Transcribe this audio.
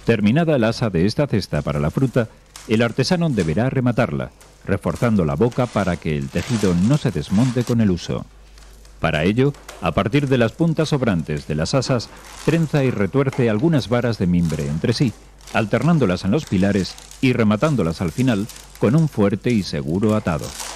Terminada el asa de esta cesta para la fruta, el artesano deberá rematarla, reforzando la boca para que el tejido no se desmonte con el uso. Para ello, a partir de las puntas sobrantes de las asas, trenza y retuerce algunas varas de mimbre entre sí, alternándolas en los pilares y rematándolas al final con un fuerte y seguro atado.